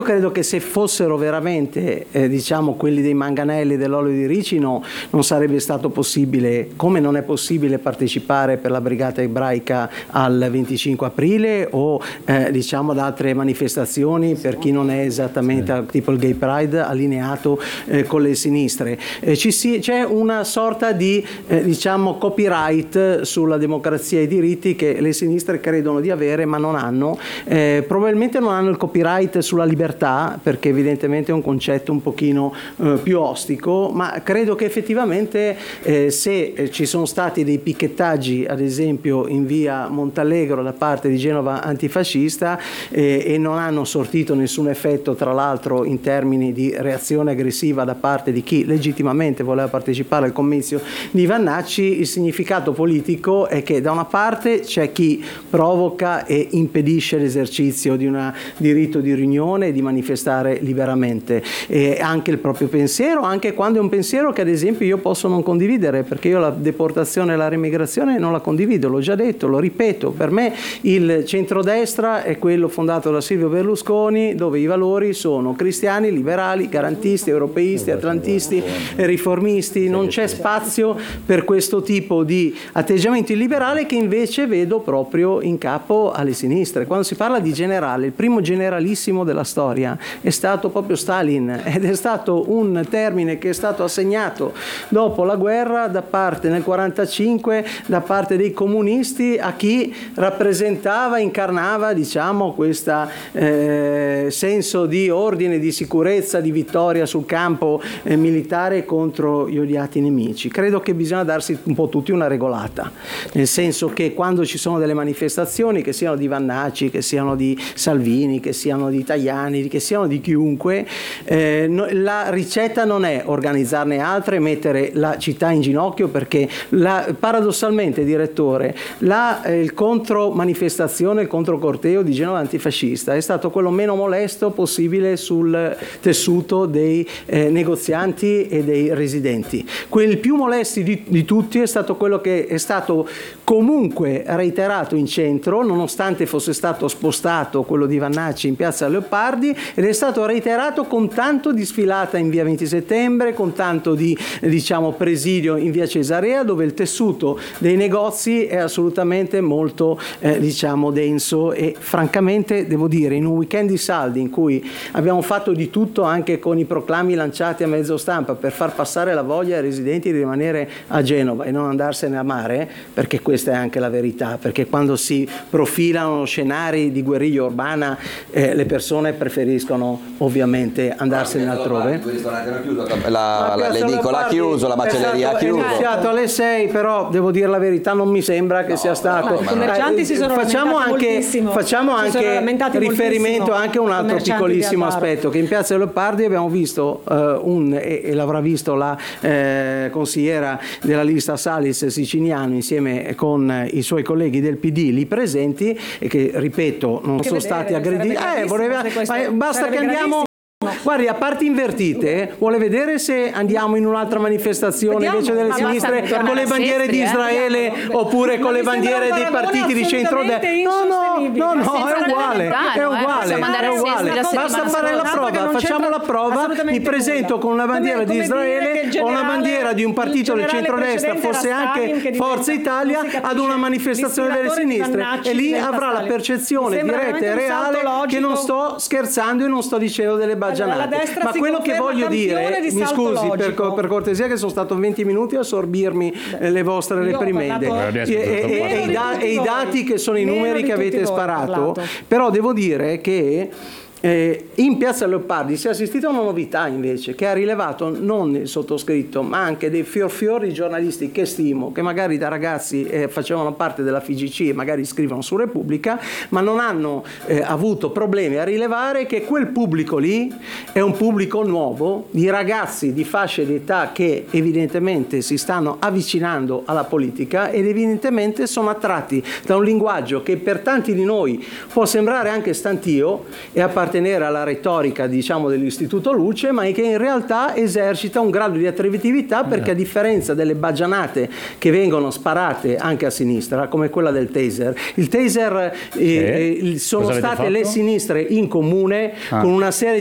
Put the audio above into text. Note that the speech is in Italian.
Credo che se fossero veramente diciamo quelli dei manganelli dell'olio di ricino non sarebbe stato possibile, come non è possibile partecipare per la brigata ebraica al 25 aprile o diciamo ad altre manifestazioni per chi non è esattamente tipo il Gay Pride allineato con le sinistre. C'è una sorta di diciamo copyright sulla democrazia e i diritti che le sinistre credono di avere ma non hanno, probabilmente non hanno il copyright sulla libertà perché evidentemente è un concetto un pochino più ostico, ma credo che effettivamente se ci sono stati dei picchettaggi ad esempio in via Montallegro da parte di Genova antifascista e non hanno sortito nessun effetto tra l'altro in termini di reazione aggressiva da parte di chi legittimamente voleva partecipare al comizio di Vannacci, il significato politico è che da una parte c'è chi provoca e impedisce l'esercizio di un diritto di riunione e di manifestare liberamente anche il proprio pensiero, anche quando è un pensiero che ad esempio io posso non condividere, perché io la deportazione e la remigrazione non la condivido, l'ho già detto, lo ripeto, per me il centrodestra è quello fondato da Silvio Berlusconi dove i valori sono cristiani, liberali, garantisti, europeisti, atlantisti, riformisti, non c'è spazio per questo tipo di atteggiamento illiberale che invece vedo proprio in capo alle sinistre. Quando si parla di generale, il primo generalissimo della storia è stato proprio Stalin ed è stato un termine che è stato assegnato dopo la guerra da parte nel 45 da parte dei comunisti a chi rappresentava, incarnava diciamo questo senso di ordine, di sicurezza, di vittoria sul campo militare contro gli odiati nemici. Credo che bisogna darsi un po' tutti una regolata, nel senso che quando ci sono delle manifestazioni che siano di Vannacci, che siano di Salvini, che siano di Tajani, che siano di chiunque, la ricetta non è organizzarne altre e mettere la città in ginocchio perché paradossalmente, direttore, il contromanifestazione, il controcorteo di Genova antifascista è stato quello meno molesto possibile sul tessuto dei negozianti e dei residenti. Quel più molesti di tutti è stato quello che è stato comunque reiterato in centro, nonostante fosse stato spostato quello di Vannacci in piazza Leopardi, ed è stato reiterato con tanto di sfilata in via 20 settembre, con tanto di diciamo presidio in via Cesarea, dove il tessuto dei negozi è assolutamente molto diciamo denso e francamente devo dire in un weekend di saldi in cui abbiamo fatto di tutto anche con i proclami lanciati a mezzo stampa per far passare la voglia ai residenti di rimanere a Genova e non andarsene a mare, perché questa è anche la verità, perché quando si profilano scenari di guerriglia urbana le persone preferiscono ovviamente andarsene altrove. L'edicola ha chiuso, la macelleria ha chiuso. È iniziato alle 6, però devo dire la verità, non mi sembra che sia stato. I commercianti si sono facciamo anche riferimento anche a un altro piccolissimo aspetto, che in piazza Leopardi abbiamo visto e l'avrà visto la consigliera della lista Salis Siciliano insieme con i suoi colleghi del PD lì presenti e che ripeto non sono stati aggrediti. Basta che andiamo. Guardi, a parti invertite, vuole vedere se andiamo in un'altra manifestazione invece delle sinistre con le bandiere di Israele oppure con le bandiere dei partiti di centrodestra? No, è uguale. Basta fare la prova, facciamo la prova, mi presento con una bandiera di Israele o una bandiera di un partito del centrodestra, forse anche Forza Italia, ad una manifestazione delle sinistre e lì avrà la percezione diretta e reale che non sto scherzando e non sto dicendo delle baggianate. Ma quello che voglio dire, mi scusi per cortesia che sono stato 20 minuti a assorbirmi le vostre reprimende e i dati che sono i numeri che avete sparato, però devo dire che in piazza Leopardi si è assistito a una novità invece che ha rilevato non il sottoscritto ma anche dei fior giornalisti che stimo, che magari da ragazzi facevano parte della FIGC e magari scrivono su Repubblica, ma non hanno avuto problemi a rilevare che quel pubblico lì è un pubblico nuovo di ragazzi di fasce di età che evidentemente si stanno avvicinando alla politica ed evidentemente sono attratti da un linguaggio che per tanti di noi può sembrare anche stantio e a partire appartenere alla retorica, diciamo, dell'Istituto Luce, ma che in realtà esercita un grado di attrevitività, perché a differenza delle baggianate che vengono sparate anche a sinistra, come quella del taser, il taser sono state le sinistre in comune con una serie